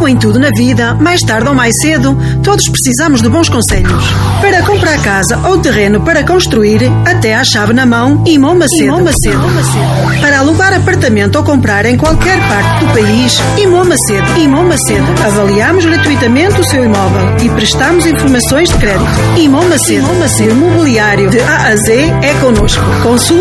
Como em tudo na vida, mais tarde ou mais cedo, todos precisamos de bons conselhos. Para comprar casa ou terreno para construir, até à chave na mão, Imom Macedo. Para alugar apartamento ou comprar em qualquer parte do país, Imom Macedo. Avaliamos gratuitamente o seu imóvel e prestamos informações de crédito. Imom Macedo. O imobiliário de A a Z é connosco. Consulte